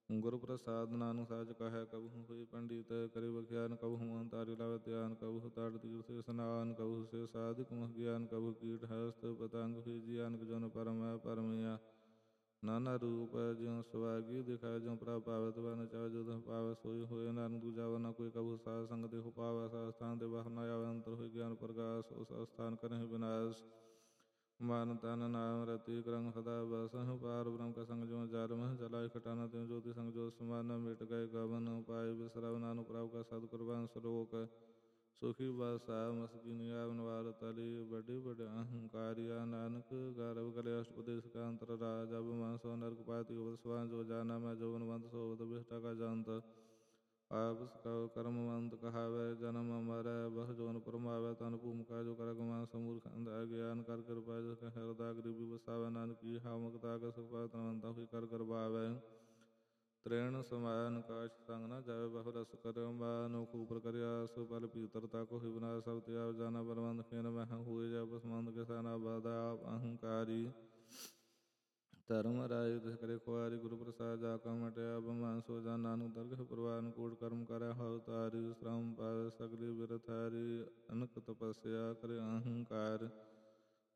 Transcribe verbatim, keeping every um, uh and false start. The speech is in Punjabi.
ਗੁਰੂ ਪ੍ਰਸਾਦ ਨਾਨਕ ਸਾਚ ਕਹੈ ਕਬਹੂ ਹੋਈ ਪੰਡਿਤ ਕਰਿ ਬਖਿਆਨ ਕਬਹੂ ਅੰਤਾਰੀ ਲਾਵੈ ਧਿਆਨ ਕਬਹੂ ਤੜ ਤੀਰਥ ਇਸਨਾਨ ਕਬਹੂ ਸੇ ਸਾਧਿਕ ਮਹ ਗਿਆਨ ਕਬਹੂ ਕੀਟ ਹਸਤ ਪਤੰਗ ਹੋਈ ਜਿਆਨਕ ਜਨ ਪਰਮ ਪਰਮਿਆ ਨਾਨਾ ਰੂਪ ਜਿਉ ਸਵਾਗੀ ਦਿਖਾਇ ਜਿਉ ਪ੍ਰਭ ਪਾਵਤ ਬਨ ਚਾਵ ਜੋ ਤਹ ਪਾਵੈ ਸੋਈ ਹੋਏ ਨਾਨਕ ਦੂਜਾ ਵਰਨਾ ਕੋਈ ਕਬਹੂ ਸਾਧ ਸੰਗ ਦੇਹੁ ਪਾਵੈ ਸਾ ਸਥਾਨ ਤੇ ਬਾਹਰ ਨ ਆਵੈ ਅੰਤਰ ਹੋਈ ਗਿਆਨ ਪ੍ਰਗਾਸ ਉਸ ਅਸਥਾਨ ਕਰਹਿ ਵਿਨਾਸ਼ ਮਨ ਤਨ ਨਾਮ ਰਤੀ ਕਰੰਗ ਸਦਾ ਬਸਹੁ ਪਾਰ ਬ੍ਰਹਮ ਕਾ ਸੰਗ ਜੋ ਜਰਮ ਜਲਾਇ ਖਟਾਨਾ ਤਿਉ ਜੋਤੀ ਸੰਗ ਜੋ ਸਮਾਨ ਮਿਟ ਗਏ ਗਵਨ ਪਾਇ ਬਿਸਰਵ ਨਾਨਕ ਪ੍ਰਭ ਕਾ ਸਤਿ ਕੁਰਬਾਨ ਸਲੋਕ ਸੁਖੀ ਬਸਾ ਮਸਕਿਨ ਆਵਨ ਵਾਰ ਤਲੀ ਵੱਡੀ ਵੱਡ ਅਹੰਕਾਰਿਆ ਨਾਨਕ ਗਰਭ ਕਲੇ ਅਸ਼ਟਪਦੇਸ਼ ਕਾ ਅੰਤਰ ਰਾਜ ਅਬ ਮਨ ਸੋ ਨਰਕ ਪਾਤੀ ਉਪਦ ਸਵਾਨ ਜੋ ਜਾਨਾ ਮੈਂ ਜੋਵਨਵੰਤ ਸੋਵਤ ਬਿਸ਼ਟਾ ਕਾ ਜੰਤ ਆਪਸ ਕਉ ਕਰਮਵੰਤ ਕਹਾਵੈ ਜਨਮ ਮਰੈ ਬਹ ਜੋਨ ਪਰਮਾਵੈ ਤਨ ਭੂਮਿਕਾ ਜੋ ਕਰ ਗਵਾਨ ਸਮੂਰਖ ਅੰਧ ਅਗਿਆਨ ਕਰ ਕਿਰਪਾ ਜਿਸ ਕੈ ਹਿਰਦਾ ਗਰੀਬੀ ਵਸਾਵੈ ਨਾਨਕ ਕੀ ਹਾਮਕਤਾ ਕਾ ਸੁਖ ਪਾਤਨਵੰਤਾ ਹੋਈ ਕਰ ਕਰਵਾਵੈ ਤ੍ਰੇਣ ਸਮਾਨ ਕਾਸ਼ ਸੰਗ ਨ ਜਾਵੇ ਬਹੁ ਰਸ ਕਰਿਓ ਮਾਨੋ ਖੂਪਰ ਕਰਿਆ ਸੋ ਪਲ ਪੀਤਰਤਾ ਕੋ ਹੀ ਬਨਾ ਸਭ ਤੇ ਆਪ ਜਾਨਾ ਬਲਵੰਤ ਖੇਨ ਮਹਿ ਹੋਏ ਜਾ ਬਸਮੰਦ ਕੇ ਸਾਨਾ ਬਾਦਾ ਆਪ ਅਹੰਕਾਰੀ ਧਰਮ ਰਾਇ ਤਿਸ ਕਰੇ ਖੁਆਰੀ ਗੁਰੂ ਪ੍ਰਸਾਦ ਜਾ ਕਾ ਮਟਿਆ ਬਮਾਨ ਸੋ ਜਾ ਨਾਨਕ ਦਰਗਹ ਪ੍ਰਵਾਨ ਕੋਟ ਕਰਮ ਕਰੈ ਹਉ ਤਾਰੀ ਸ਼ਰਮ ਪਾਵੈ ਸਗਲੀ ਬਿਰਥ ਹਾਰੀ ਅਨਕ ਤਪੱਸਿਆ ਕਰੇ ਅਹੰਕਾਰ